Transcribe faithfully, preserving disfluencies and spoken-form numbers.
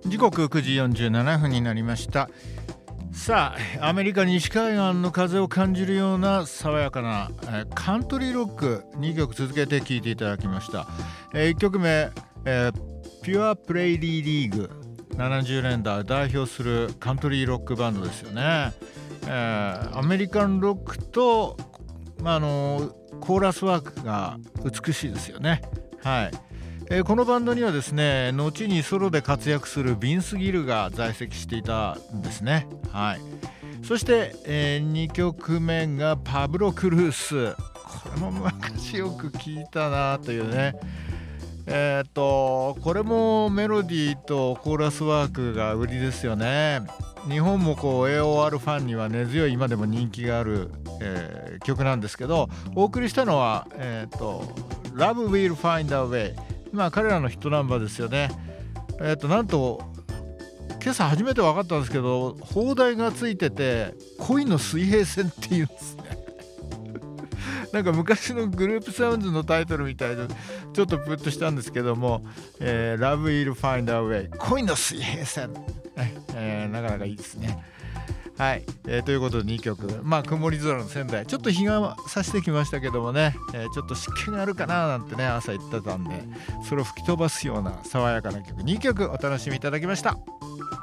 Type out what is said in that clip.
時刻くじよんじゅうななふんになりました。さあ、アメリカ西海岸の風を感じるような爽やかな、えーカントリーロックにきょく続けて聴いていただきました。えーいっきょくめ、えー、ピュアプレイリーリーグ、ななじゅうねんだいを代表するカントリーロックバンドですよね。えーアメリカンロックと、まあ、あのコーラスワークが美しいですよね。はい。えーこのバンドにはですね、後にソロで活躍するビンス・ギルが在籍していたんですね。はい。そして、えーにきょくめがパブロ・クルース。これも昔よく聞いたなというね。えーっとこれもメロディーとコーラスワークが売りですよね。日本もこう エーオーアール ファンには根強い今でも人気がある、えー曲なんですけど、お送りしたのは、えーっと Love Will Find a Way。まあ彼らのヒットナンバーですよね。えっ、となんと今朝初めて分かったんですけど、邦題がついてて恋の水平線っていうんですね。なんか昔のグループサウンズのタイトルみたいでちょっとプッとしたんですけども、えー、Love Will Find a Way、 恋の水平線、えーなかなかいいですね。はい、えーということでにきょく、まあ曇り空の仙台、ちょっと日が差してきましたけどもね、えーちょっと湿気があるかななんてね朝言ってたんで、それを吹き飛ばすような爽やかな曲にきょくお楽しみいただきました。